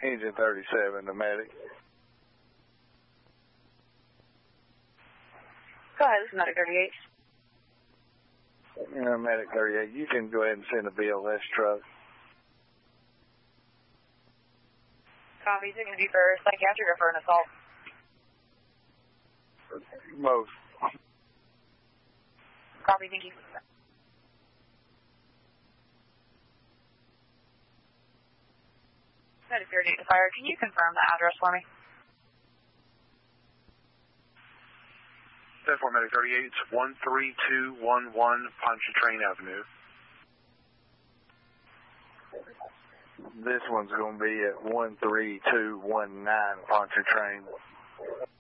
Engine 37, the medic. Go ahead, this is Medic 38. Medic 38, you can go ahead and send a BLS truck. Copy, is it going to be for psychiatric or for an assault? Most. Copy, thank you. Medic 38 to fire, can you confirm the address for me? 10-4 Medic 38, it's 13211 Pontchartrain Avenue. This one's going to be at 13219 Pontchartrain.